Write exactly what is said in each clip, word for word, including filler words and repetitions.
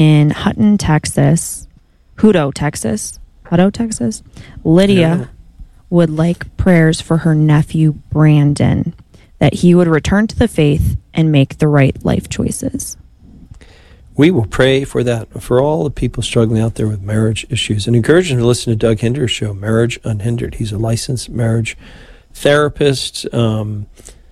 in Hutton, Texas, Hutto, Texas, Hutto, Texas, Lydia would like prayers for her nephew, Brandon, that he would return to the faith and make the right life choices. We will pray for that, for all the people struggling out there with marriage issues. And encourage them to listen to Doug Hinder's show, Marriage Unhindered. He's a licensed marriage therapist, um,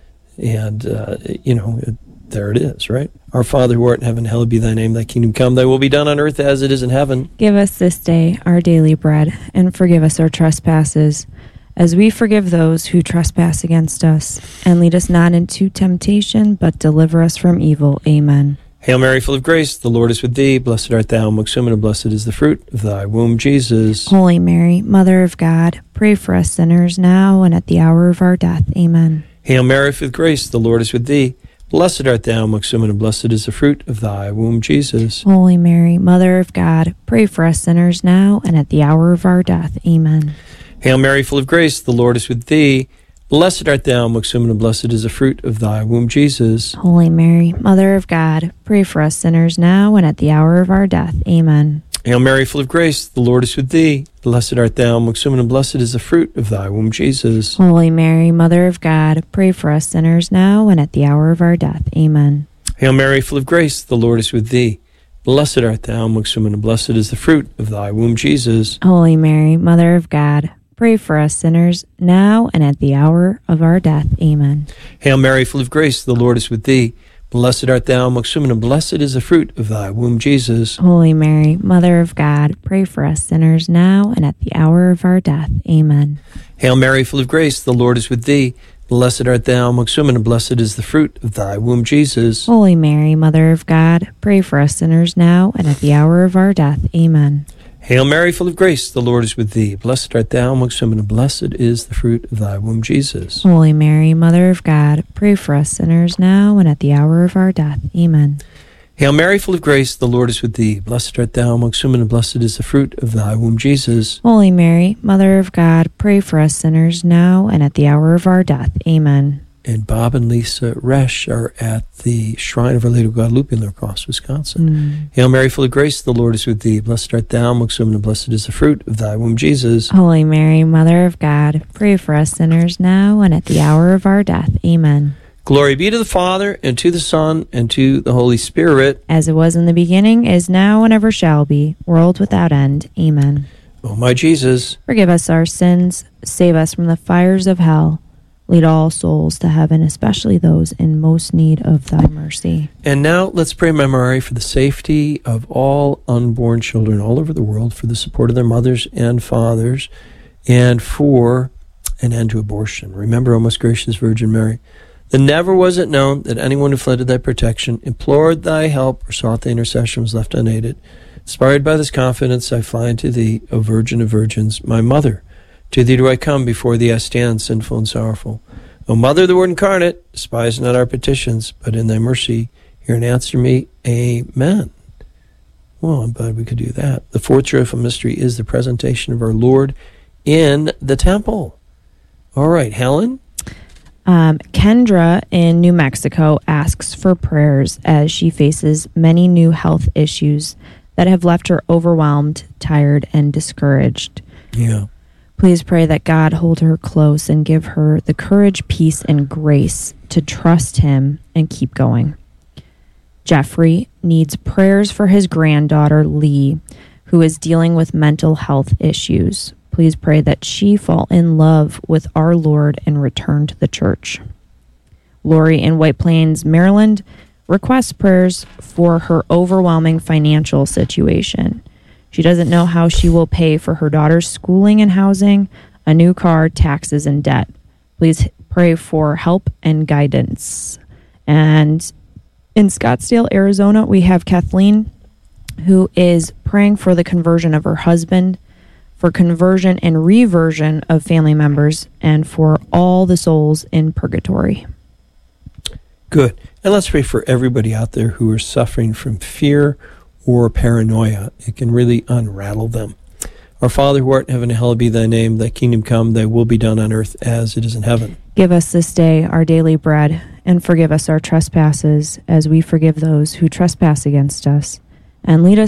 and, uh, you know, there it is, right? Our Father who art in heaven, hallowed be thy name, thy kingdom come, thy will be done on earth as it is in heaven. Give us this day our daily bread, and forgive us our trespasses, as we forgive those who trespass against us. And lead us not into temptation, but deliver us from evil. Amen. Hail Mary, full of grace, the Lord is with thee. Blessed art thou amongst women, and blessed is the fruit of thy womb, Jesus. Holy Mary, Mother of God, pray for us sinners now and at the hour of our death. Amen. Hail Mary, full of grace, the Lord is with thee. Blessed art thou amongst women, and blessed is the fruit of thy womb, Jesus. Holy Mary, Mother of God, pray for us sinners now and at the hour of our death. Amen. Hail Mary, full of grace, the Lord is with thee. Blessed art thou amongst women, and blessed is the fruit of thy womb, Jesus. Holy Mary, Mother of God, pray for us sinners now and at the hour of our death. Amen. Hail Mary, full of grace, the Lord is with thee. Blessed art thou amongst women, and blessed is the fruit of thy womb, Jesus. Holy Mary, Mother of God, pray for us sinners now and at the hour of our death. Amen. Hail Mary, full of grace, the Lord is with thee. Blessed art thou amongst women, and blessed is the fruit of thy womb, Jesus. Holy Mary, Mother of God, pray for us sinners now and at the hour of our death. Amen. Hail Mary, full of grace, the Lord is with thee. Blessed art thou amongst women, and blessed is the fruit of thy womb, Jesus. Holy Mary, Mother of God, pray for us sinners now and at the hour of our death. Amen. Hail Mary, full of grace, the Lord is with thee. Blessed art thou amongst women, and blessed is the fruit of thy womb, Jesus. Holy Mary, Mother of God, pray for us sinners now and at the hour of our death. Amen. Hail Mary, full of grace, the Lord is with thee. Blessed art thou amongst women, and blessed is the fruit of thy womb, Jesus. Holy Mary, Mother of God, pray for us sinners now and at the hour of our death. Amen. Hail Mary, full of grace, the Lord is with thee. Blessed art thou amongst women, and blessed is the fruit of thy womb, Jesus. Holy Mary, Mother of God, pray for us sinners now and at the hour of our death. Amen. And Bob and Lisa Resch are at the Shrine of Our Lady of Guadalupe in La Crosse, Wisconsin. Mm. Hail Mary, full of grace, the Lord is with thee. Blessed art thou amongst women, and blessed is the fruit of thy womb, Jesus. Holy Mary, Mother of God, pray for us sinners now and at the hour of our death. Amen. Glory be to the Father, and to the Son, and to the Holy Spirit. As it was in the beginning, is now, and ever shall be, world without end. Amen. O my Jesus, forgive us our sins, save us from the fires of hell. Lead all souls to heaven, especially those in most need of thy mercy. And now let's pray memorare for the safety of all unborn children all over the world, for the support of their mothers and fathers, and for an end to abortion. Remember, O most gracious Virgin Mary, that never was it known that anyone who fled to thy protection, implored thy help, or sought thy intercession was left unaided. Inspired by this confidence, I fly unto thee, O Virgin of Virgins, my mother. To thee do I come, before thee I stand, sinful and sorrowful. O Mother of the Word incarnate, despise not our petitions, but in thy mercy hear and answer me. Amen. Well, I'm glad we could do that. The fourth joyful mystery is the presentation of our Lord in the temple. All right, Helen? Um, Kendra in New Mexico asks for prayers as she faces many new health issues that have left her overwhelmed, tired, and discouraged. Yeah. Please pray that God hold her close and give her the courage, peace, and grace to trust him and keep going. Jeffrey needs prayers for his granddaughter, Lee, who is dealing with mental health issues. Please pray that she fall in love with our Lord and return to the church. Lori in White Plains, Maryland, requests prayers for her overwhelming financial situation. She doesn't know how she will pay for her daughter's schooling and housing, a new car, taxes, and debt. Please pray for help and guidance. And in Scottsdale, Arizona, we have Kathleen, who is praying for the conversion of her husband, for conversion and reversion of family members, and for all the souls in purgatory. Good. And let's pray for everybody out there who are suffering from fear or paranoia. It can really unrattle them. Our Father who art in heaven, hallowed be thy name. Thy kingdom come, thy will be done on earth as it is in heaven. Give us this day our daily bread, and forgive us our trespasses, as we forgive those who trespass against us. and lead us